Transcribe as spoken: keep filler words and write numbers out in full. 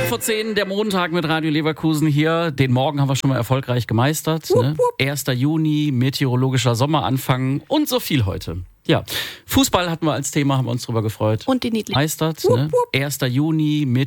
vor zehn, der Montag mit Radio Leverkusen hier. Den Morgen haben wir schon mal erfolgreich gemeistert. Wupp, Ne? wupp. erster Juni, meteorologischer Sommeranfang und so viel heute. Ja, Fußball hatten wir als Thema, haben wir uns drüber gefreut. Und die Niedlichen. Meistert, Wupp, ne? wupp. erster Juni, Meteorologischer